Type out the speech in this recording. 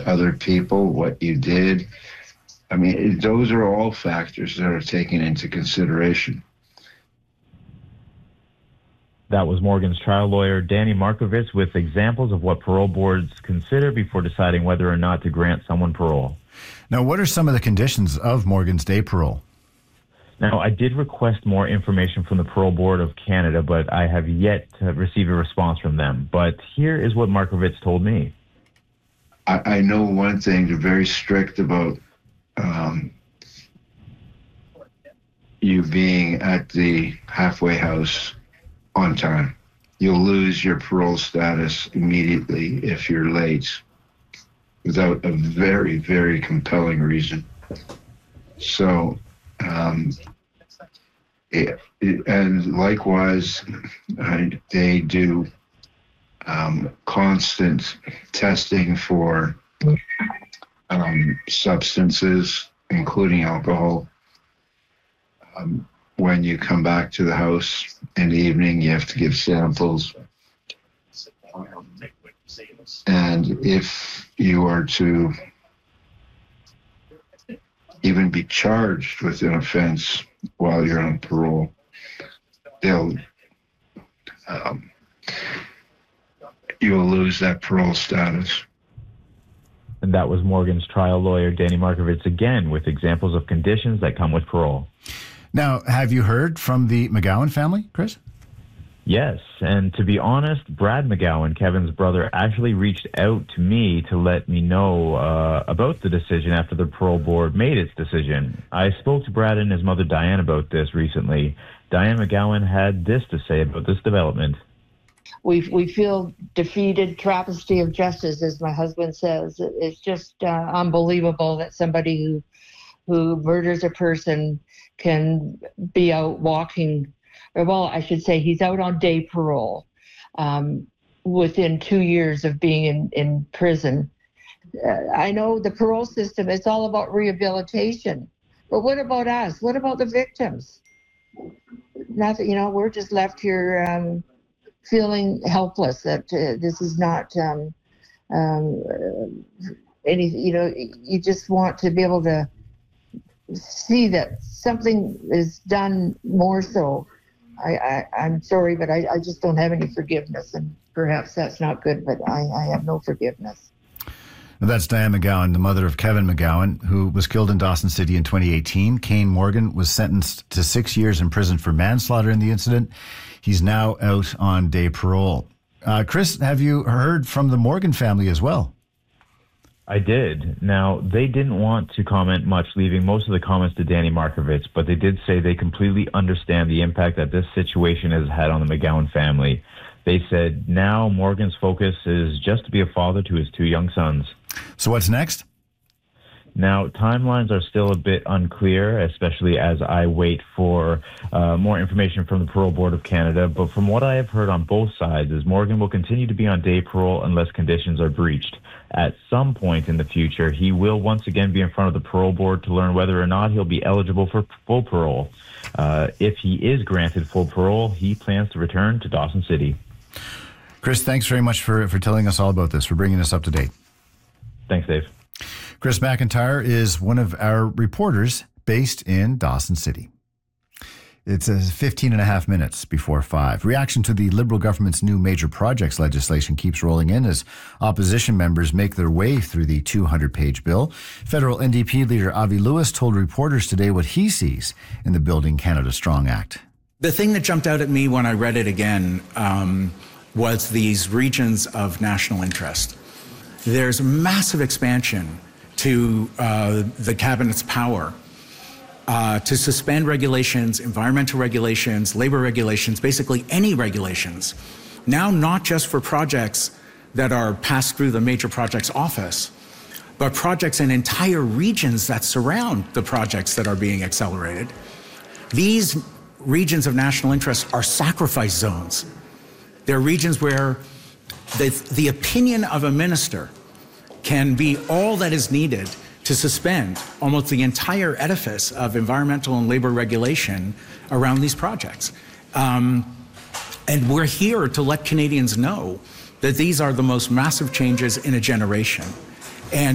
other people, what you did. I mean, those are all factors that are taken into consideration. That was Morgan's trial lawyer, Danny Markovitz, with examples of what parole boards consider before deciding whether or not to grant someone parole. Now, what are some of the conditions of Morgan's day parole? Now, I did request more information from the Parole Board of Canada, but I have yet to receive a response from them. But here is what Markovitz told me. I know one thing, they're very strict about you being at the halfway house on time. You'll lose your parole status immediately if you're late without a very, very compelling reason. So, and likewise, they do constant testing for substances, including alcohol. When you come back to the house in the evening, you have to give samples. And if you are to even be charged with an offense while you're on parole, you'll lose that parole status. And that was Morgan's trial lawyer, Danny Markovitz, again, with examples of conditions that come with parole. Now, have you heard from the McGowan family, Chris? Yes, and to be honest, Brad McGowan, Kevin's brother, actually reached out to me to let me know about the decision after the parole board made its decision. I spoke to Brad and his mother Diane about this recently. Diane McGowan had this to say about this development. We feel defeated, travesty of justice, as my husband says. It's just unbelievable that somebody who murders a person can be out walking. Well, I should say he's out on day parole within 2 years of being in prison. I know the parole system, it's all about rehabilitation. But what about us? What about the victims? Nothing, we're just left here feeling helpless that this is not anything, you just want to be able to see that something is done more so. I'm sorry, but I just don't have any forgiveness, and perhaps that's not good, but I have no forgiveness. That's Diane McGowan, the mother of Kevin McGowan, who was killed in Dawson City in 2018. Kane Morgan was sentenced to 6 years in prison for manslaughter in the incident. He's now out on day parole. Chris, have you heard from the Morgan family as well? I did. Now, they didn't want to comment much, leaving most of the comments to Danny Markovitz, but they did say they completely understand the impact that this situation has had on the McGowan family. They said now Morgan's focus is just to be a father to his 2 young sons. So what's next? Now, timelines are still a bit unclear, especially as I wait for more information from the Parole Board of Canada. But from what I have heard on both sides is Morgan will continue to be on day parole unless conditions are breached. At some point in the future, he will once again be in front of the Parole Board to learn whether or not he'll be eligible for full parole. If he is granted full parole, he plans to return to Dawson City. Chris, thanks very much for telling us all about this, for bringing us up to date. Thanks, Dave. Chris McIntyre is one of our reporters based in Dawson City. It's 15 and a half minutes before 5. Reaction to the Liberal government's new major projects legislation keeps rolling in as opposition members make their way through the 200-page bill. Federal NDP leader Avi Lewis told reporters today what he sees in the Building Canada Strong Act. The thing that jumped out at me when I read it again was these regions of national interest. There's massive expansion to the cabinet's power to suspend regulations, environmental regulations, labor regulations, basically any regulations. Now, not just for projects that are passed through the major projects office, but projects in entire regions that surround the projects that are being accelerated. These regions of national interest are sacrifice zones. They're regions where the opinion of a minister can be all that is needed to suspend almost the entire edifice of environmental and labor regulation around these projects. And we're here to let Canadians know that these are the most massive changes in a generation.